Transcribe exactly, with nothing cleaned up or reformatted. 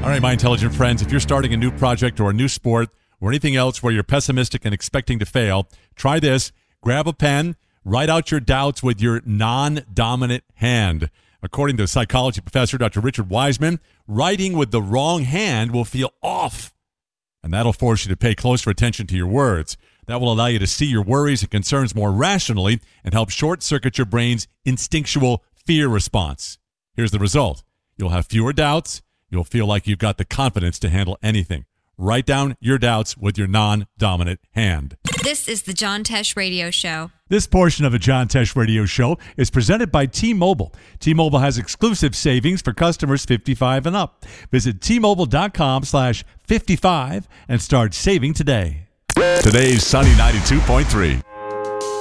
All right, my intelligent friends, if you're starting a new project or a new sport or anything else where you're pessimistic and expecting to fail, try this. Grab a pen, write out your doubts with your non-dominant hand. According to psychology professor Doctor Richard Wiseman, writing with the wrong hand will feel off, and that'll force you to pay closer attention to your words. That will allow you to see your worries and concerns more rationally and help short-circuit your brain's instinctual fear response. Here's the result. You'll have fewer doubts. You'll feel like you've got the confidence to handle anything. Write down your doubts with your non-dominant hand. This is the John Tesh Radio Show. This portion of the John Tesh Radio Show is presented by T-Mobile. T-Mobile has exclusive savings for customers fifty-five and up. Visit T-Mobile.com slash 55 and start saving today. Today's Sunny ninety-two point three.